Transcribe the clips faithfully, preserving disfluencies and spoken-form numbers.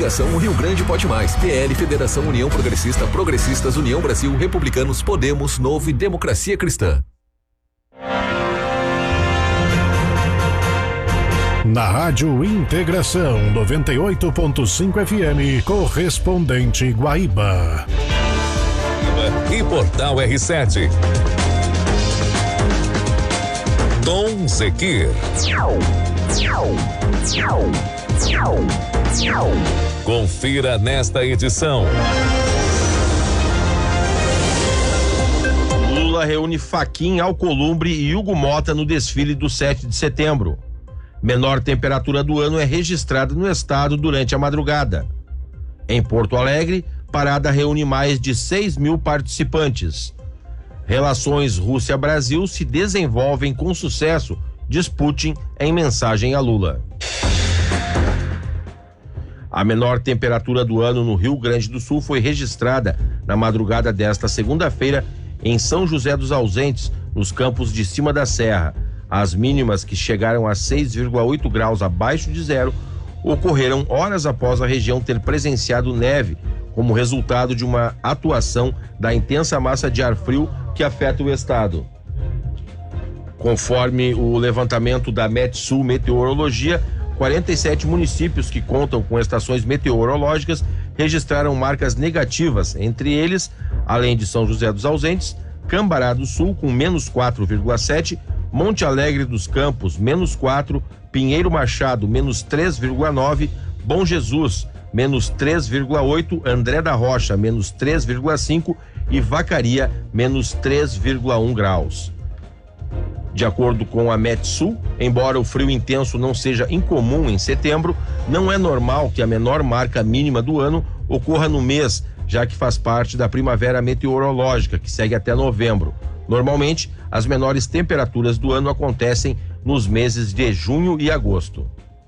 Federação Rio Grande Pode Mais, P L Federação União Progressista, Progressistas União Brasil, Republicanos, Podemos, Novo e Democracia Cristã. Na Rádio Integração noventa e oito ponto cinco F M, correspondente Guaíba. E Portal R sete. Tom Zequir. Confira nesta edição. Lula reúne Fachin, Alcolumbre e Hugo Mota no desfile do sete de setembro. Menor temperatura do ano é registrada no estado durante a madrugada. Em Porto Alegre, parada reúne mais de seis mil participantes. Relações Rússia-Brasil se desenvolvem com sucesso, diz Putin em mensagem a Lula. A menor temperatura do ano no Rio Grande do Sul foi registrada na madrugada desta segunda-feira em São José dos Ausentes, nos campos de cima da serra. As mínimas, que chegaram a seis vírgula oito graus abaixo de zero, ocorreram horas após a região ter presenciado neve, como resultado de uma atuação da intensa massa de ar frio que afeta o estado. Conforme o levantamento da Metsul Meteorologia, quarenta e sete municípios que contam com estações meteorológicas registraram marcas negativas, entre eles, além de São José dos Ausentes, Cambará do Sul com menos quatro vírgula sete, Monte Alegre dos Campos, menos quatro, Pinheiro Machado, menos três vírgula nove, Bom Jesus, menos três vírgula oito, André da Rocha, menos três vírgula cinco e Vacaria, menos três vírgula um graus. De acordo com a Metsul, embora o frio intenso não seja incomum em setembro, não é normal que a menor marca mínima do ano ocorra no mês, já que faz parte da primavera meteorológica, que segue até novembro. Normalmente, as menores temperaturas do ano acontecem nos meses de junho e agosto.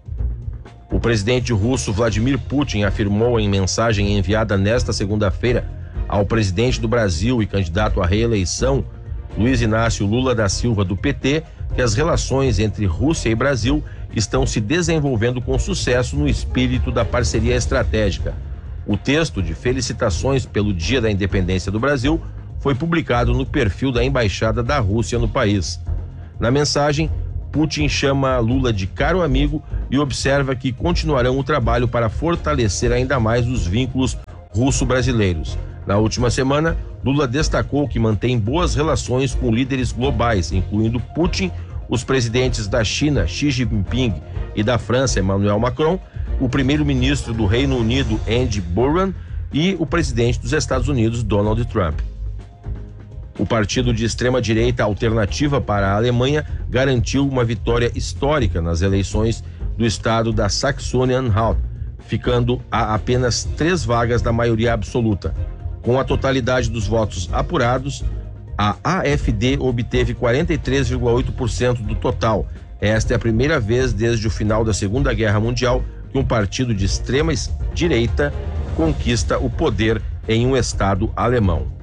O presidente russo Vladimir Putin afirmou em mensagem enviada nesta segunda-feira ao presidente do Brasil e candidato à reeleição, Luiz Inácio Lula da Silva, do P T, que as relações entre Rússia e Brasil estão se desenvolvendo com sucesso no espírito da parceria estratégica. O texto de felicitações pelo Dia da Independência do Brasil foi publicado no perfil da Embaixada da Rússia no país. Na mensagem, Putin chama Lula de caro amigo e observa que continuarão o trabalho para fortalecer ainda mais os vínculos russo-brasileiros. Na última semana, Lula destacou que mantém boas relações com líderes globais, incluindo Putin, os presidentes da China, Xi Jinping, e da França, Emmanuel Macron, o primeiro-ministro do Reino Unido, Andy Burnham, e o presidente dos Estados Unidos, Donald Trump. O partido de extrema-direita Alternativa para a Alemanha garantiu uma vitória histórica nas eleições do estado da Saxônia-Anhalt, ficando a apenas três vagas da maioria absoluta. Com a totalidade dos votos apurados, a AfD obteve quarenta e três vírgula oito por cento do total. Esta é a primeira vez desde o final da Segunda Guerra Mundial que um partido de extrema-direita conquista o poder em um estado alemão.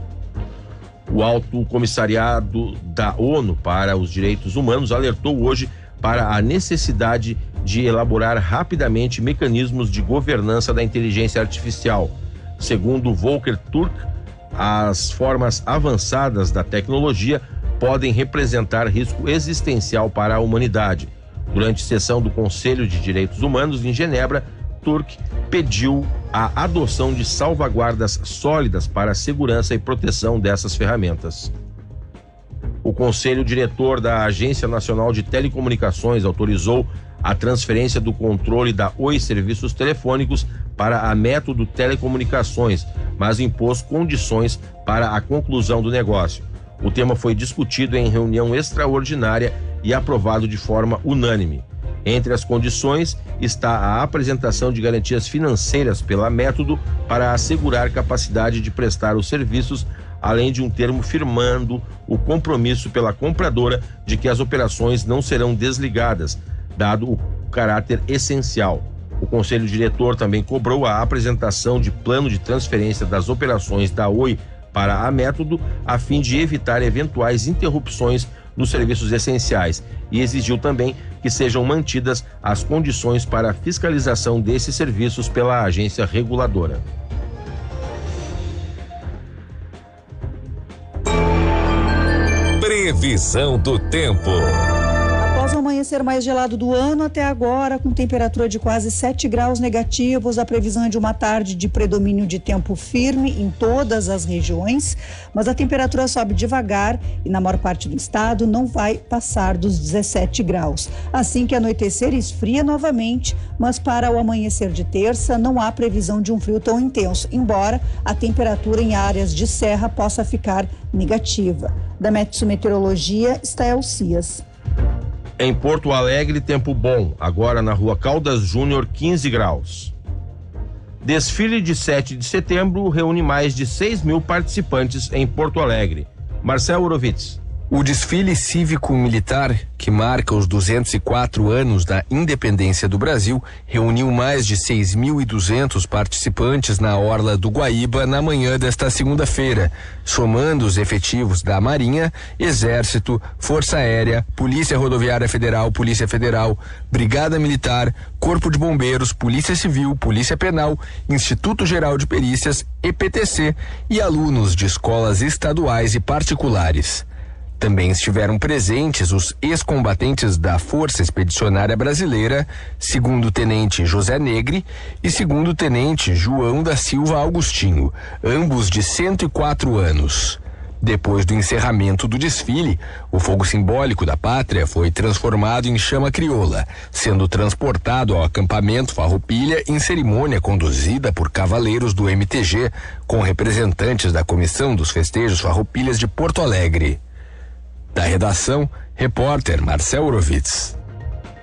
O Alto Comissariado da ONU para os Direitos Humanos alertou hoje para a necessidade de elaborar rapidamente mecanismos de governança da inteligência artificial. Segundo Volker Turk, as formas avançadas da tecnologia podem representar risco existencial para a humanidade. Durante sessão do Conselho de Direitos Humanos em Genebra, Turk pediu a adoção de salvaguardas sólidas para a segurança e proteção dessas ferramentas. O Conselho Diretor da Agência Nacional de Telecomunicações autorizou a transferência do controle da Oi Serviços Telefônicos para a Método Telecomunicações, mas impôs condições para a conclusão do negócio. O tema foi discutido em reunião extraordinária e aprovado de forma unânime. Entre as condições está a apresentação de garantias financeiras pela Método para assegurar capacidade de prestar os serviços, além de um termo firmando o compromisso pela compradora de que as operações não serão desligadas, dado o caráter essencial. O Conselho Diretor também cobrou a apresentação de plano de transferência das operações da Oi para a Método, a fim de evitar eventuais interrupções nos serviços essenciais e exigiu também que sejam mantidas as condições para a fiscalização desses serviços pela agência reguladora. Previsão do tempo. Após o amanhecer mais gelado do ano até agora, com temperatura de quase sete graus negativos, a previsão é de uma tarde de predomínio de tempo firme em todas as regiões, mas a temperatura sobe devagar e na maior parte do estado não vai passar dos dezessete graus. Assim que anoitecer esfria novamente, mas para o amanhecer de terça não há previsão de um frio tão intenso, embora a temperatura em áreas de serra possa ficar negativa. Da Metsu Meteorologia, Stael Cias. Em Porto Alegre, tempo bom, agora na rua Caldas Júnior, quinze graus. Desfile de sete de setembro reúne mais de seis mil participantes em Porto Alegre. Marcel Orovitz. O desfile cívico-militar, que marca os duzentos e quatro anos da independência do Brasil, reuniu mais de seis mil e duzentos participantes na Orla do Guaíba na manhã desta segunda-feira, somando os efetivos da Marinha, Exército, Força Aérea, Polícia Rodoviária Federal, Polícia Federal, Brigada Militar, Corpo de Bombeiros, Polícia Civil, Polícia Penal, Instituto Geral de Perícias, E P T C e alunos de escolas estaduais e particulares. Também estiveram presentes os ex-combatentes da Força Expedicionária Brasileira, segundo-tenente José Negri e segundo-tenente João da Silva Augustinho, ambos de cento e quatro anos. Depois do encerramento do desfile, o fogo simbólico da pátria foi transformado em chama crioula, sendo transportado ao acampamento Farroupilha em cerimônia conduzida por cavaleiros do M T G, com representantes da Comissão dos Festejos Farroupilhas de Porto Alegre. Da redação, repórter Marcel Orovitz.